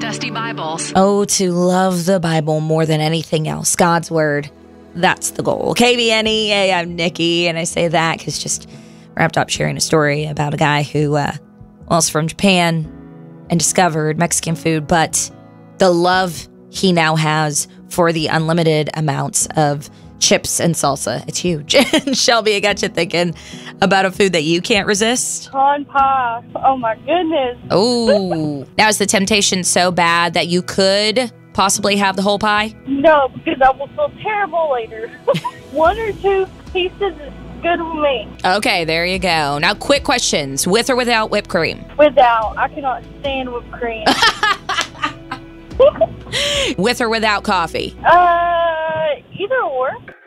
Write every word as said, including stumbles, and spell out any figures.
Dusty Bibles. Oh, to love the Bible more than anything else. God's Word. That's the goal. K B N E, hey, I'm Nikki, and I say that because just wrapped up sharing a story about a guy who, uh, well, is from Japan and discovered Mexican food, but the love he now has for the unlimited amounts of chips and salsa. It's huge. And Shelby, I got you thinking about a food that you can't resist. Corn pie. Oh, my goodness. Oh, now is the temptation so bad that you could possibly have the whole pie? No, because I will feel terrible later. One or two pieces is good with me. Okay, there you go. Now, quick questions. With or without whipped cream? Without. I cannot stand whipped cream. With or without coffee? uh, either or.